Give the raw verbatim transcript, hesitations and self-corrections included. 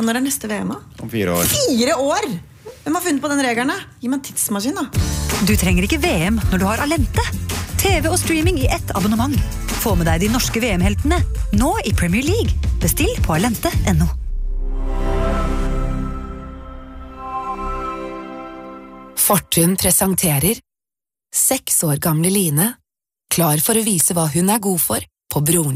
Ja, når er neste V M da? Om fire år. Fire år? Hvem har funnet på den regelen da? Gi meg en tidsmaskin da. Du trenger ikke V M når du har Alente. T V og streaming i ett abonnement. Få med deg de norske V M-heltene, nå i Premier League. Bestill på alente punktum no. Fortun presenterer seks år gamle Line, klar for å vise hva hun er god for på Broren.